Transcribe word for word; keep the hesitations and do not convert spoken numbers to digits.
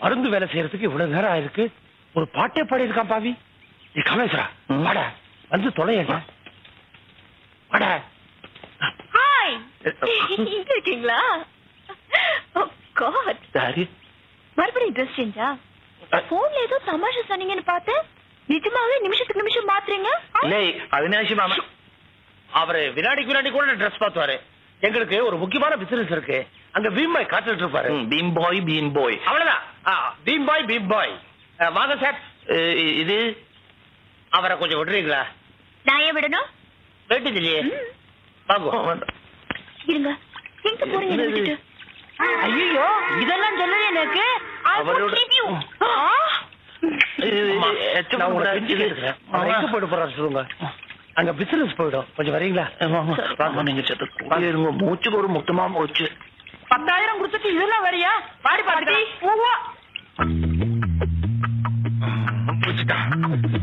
மருந்து வேலை செய்யறதுக்கு இவ்வளவு நேரம் ஆயிருக்கு. ஒரு பாட்டே பாடி இருக்கான் பாவி. நீ காமேஸ்வரா வாட வந்து தொலைங்க. வாட. ஹாய் இருக்கீங்களா? ஓ காட் சாரி. மறுபடியும் ட்ரெஸ் சேஞ்சா? போன்ல ஏதோ தமாஷா சொன்னீங்கன்னு பார்த்தேன். நிஜமாவே நிமிஷத்துக்கு நிமிஷம் மாத்துறீங்க? இல்லை அவினாஷி மாமா அவரு வினாடிக்கு வினாடி கூட ட்ரெஸ் பார்த்துவாரு. எங்களுக்கு ஒரு முக்கியமான பிசினஸ் இருக்கு. அங்க பீம் பாய் காத்துட்டு இருப்பாரு. பீம் பாய் பீம் பாய் அவ்வளவுதான். பீம் பாய் பீம் பாய். வாங்க சார். இது அவரை கொஞ்சம் விடுறீங்களா? நான் ஏன் விடணும்? வேண்டியது இல்லையே. வாங்க. இருங்க எங்க போறீங்க விட்டுட்டு? ஐயோ இதெல்லாம் சொல்லல எனக்கு. அவரோட அங்க பிசினஸ் போயிடும். கொஞ்சம் வரீங்களா? மூச்சுக்கு ஒரு முத்தமா மூச்சு. பத்தாயிரம் கொடுத்துட்டு இதெல்லாம் வரியா? பாடி பாடி